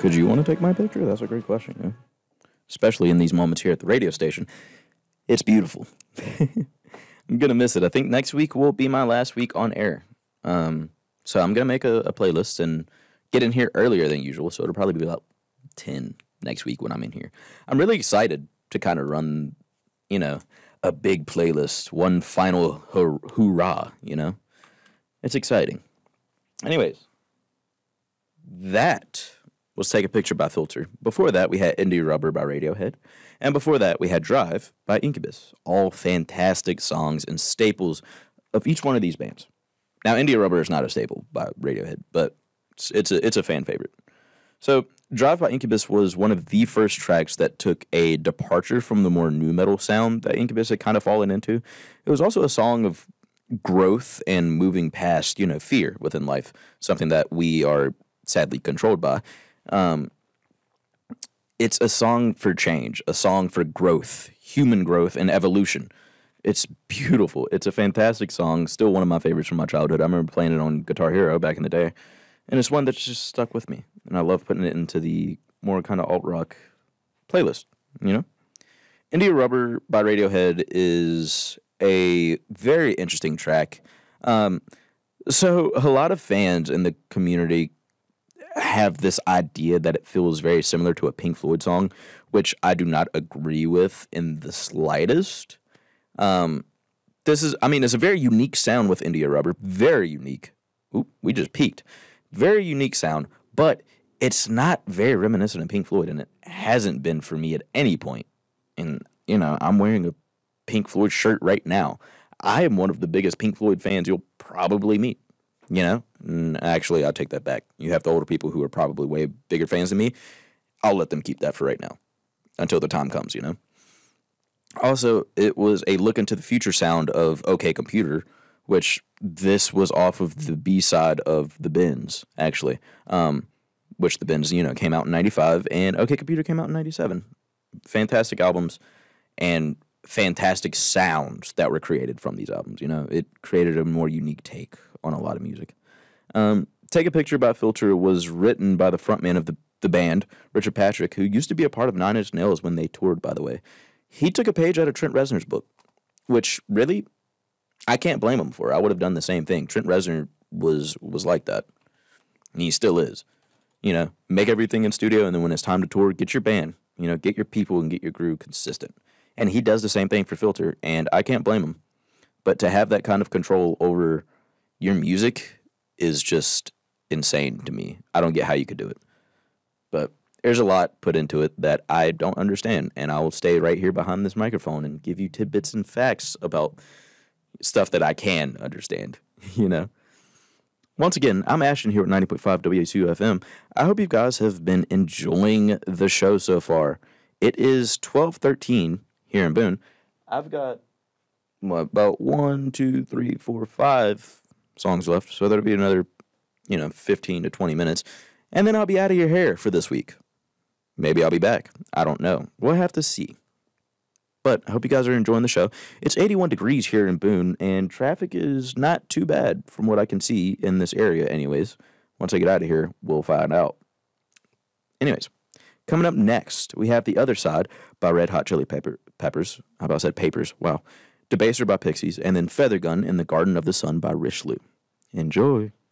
Could you want to take my picture? That's a great question, yeah. Especially in these moments here at the radio station. It's beautiful. I'm going to miss it. I think next week will be my last week on air. So I'm going to make a playlist and get in here earlier than usual, so it'll probably be about 10 next week when I'm in here. I'm really excited to kind of run, a big playlist, one final hoorah, It's exciting. Anyways, that was Take a Picture by Filter. Before that, we had Indie Rubber by Radiohead. And before that, we had Drive by Incubus. All fantastic songs and staples of each one of these bands. Now, Indie Rubber is not a staple by Radiohead, but it's a fan favorite. So, Drive by Incubus was one of the first tracks that took a departure from the more nu metal sound that Incubus had kind of fallen into. It was also a song of growth and moving past, fear within life, something that we are sadly controlled by. It's a song for change, a song for growth, human growth, and evolution. It's beautiful. It's a fantastic song, still one of my favorites from my childhood. I remember playing it on Guitar Hero back in the day, and it's one that's just stuck with me, and I love putting it into the more kind of alt-rock playlist, Indie Rubber by Radiohead is a very interesting track. So a lot of fans in the community have this idea that it feels very similar to a Pink Floyd song, which I do not agree with in the slightest. It's a very unique sound with Indie Rubber, very unique. Oop, we just peaked. Very unique sound, but it's not very reminiscent of Pink Floyd, and it hasn't been for me at any point. And, I'm wearing a Pink Floyd shirt right now. I am one of the biggest Pink Floyd fans you'll probably meet. Actually, I'll take that back. You have the older people who are probably way bigger fans than me. I'll let them keep that for right now until the time comes, Also, it was a look into the future sound of OK Computer, which this was off of the B-side of The Bends, actually, which The Bends, came out in 95, and OK Computer came out in 97. Fantastic albums and fantastic sounds that were created from these albums. It created a more unique take on a lot of music. Take a Picture by Filter was written by the frontman of the band, Richard Patrick, who used to be a part of Nine Inch Nails when they toured, by the way. He took a page out of Trent Reznor's book, which really, I can't blame him for. I would have done the same thing. Trent Reznor was like that, and he still is. Make everything in studio, and then when it's time to tour, get your band, get your people and get your groove consistent. And he does the same thing for Filter, and I can't blame him. But to have that kind of control over your music is just insane to me. I don't get how you could do it. But there's a lot put into it that I don't understand, and I will stay right here behind this microphone and give you tidbits and facts about stuff that I can understand, Once again, I'm Ashton here at 90.5 WSU FM. I hope you guys have been enjoying the show so far. It is 12:13 here in Boone. I've got, about 1, 2, 3, 4, 5 songs left, so that'll be another, 15 to 20 minutes, and then I'll be out of your hair for this week. Maybe I'll be back. I don't know. We'll have to see. But I hope you guys are enjoying the show. It's 81 degrees here in Boone, and traffic is not too bad from what I can see in this area anyways. Once I get out of here, we'll find out. Anyways, coming up next, we have The Other Side by Red Hot Chili Peppers. How about I said Papers? Wow. Debaser by Pixies, and then Feather Gun in the Garden of the Sun by Richelieu. Enjoy.